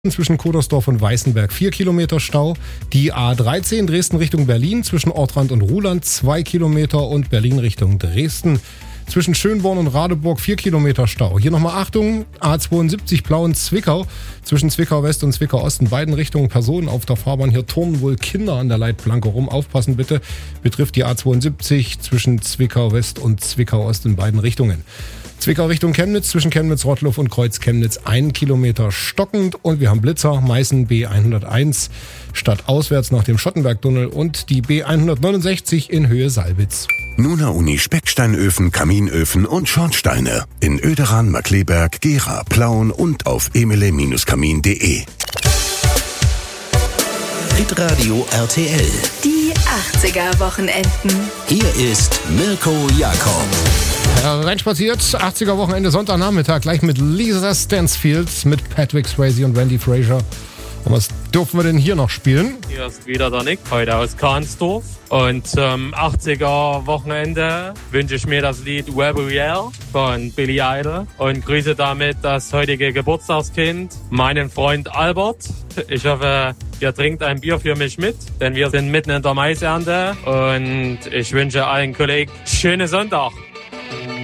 Zwischen Kodersdorf und Weißenberg 4 Kilometer Stau. Die A13 Dresden Richtung Berlin zwischen Ortrand und Ruhland 2 Kilometer und Berlin Richtung Dresden. Zwischen Schönborn und Radeburg 4 Kilometer Stau. Hier nochmal Achtung, A72 Plauen-Zwickau. Zwischen Zwickau West und Zwickau Ost in beiden Richtungen Personen auf der Fahrbahn. Hier turnen wohl Kinder an der Leitplanke rum. Aufpassen bitte. Betrifft die A72 zwischen Zwickau West und Zwickau Ost in beiden Richtungen. Zwickau Richtung Chemnitz, zwischen Chemnitz-Rottluff und Kreuz Chemnitz 1 Kilometer stockend. Und wir haben Blitzer, Meißen B101 stadtauswärts nach dem Schottenbergtunnel und die B169 in Höhe Salbitz. Nuna Uni Specksteinöfen, Kaminöfen und Schornsteine in Oederan, Markkleeberg, Gera, Plauen und auf emele-kamin.de. Hitradio RTL. Die 80er Wochenenden. Hier ist Mirko Jakob. Reinspaziert, 80er Wochenende, Sonntagnachmittag, gleich mit Lisa Stansfield, mit Patrick Swayze und Randy Fraser. Und was dürfen wir denn hier noch spielen? Hier ist wieder der Nick, heute aus Kahnsdorf. Und zum 80er Wochenende wünsche ich mir das Lied Rebel von Billy Idol und grüße damit das heutige Geburtstagskind, meinen Freund Albert. Ich hoffe, ihr trinkt ein Bier für mich mit, denn wir sind mitten in der Maisernte und ich wünsche allen Kollegen schönen Sonntag.